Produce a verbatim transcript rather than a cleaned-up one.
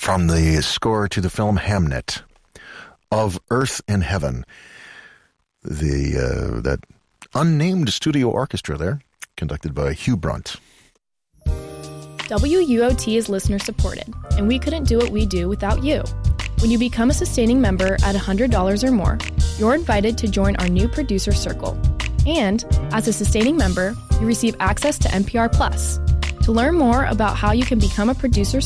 from the score to the film Hamnet, Of Earth and Heaven. The uh, that unnamed studio orchestra there, conducted by Hugh Brunt. W U O T is listener supported, and we couldn't do what we do without you. When you become a sustaining member at one hundred dollars or more, you're invited to join our new producer circle. And as a sustaining member, you receive access to N P R Plus. To learn more about how you can become a producer